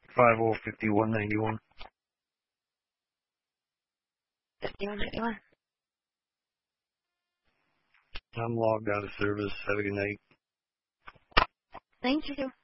505191. 5191. I'm logged out of service. Have a good night. Thank you.